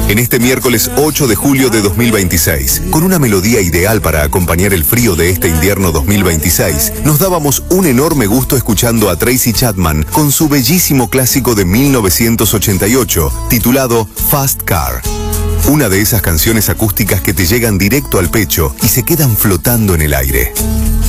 En este miércoles 8 de julio de 2026, con una melodía ideal para acompañar el frío de este invierno 2026, nos dábamos un enorme gusto escuchando a Tracy Chapman con su bellísimo clásico de 1988, titulado Fast Car. Una de esas canciones acústicas que te llegan directo al pecho y se quedan flotando en el aire.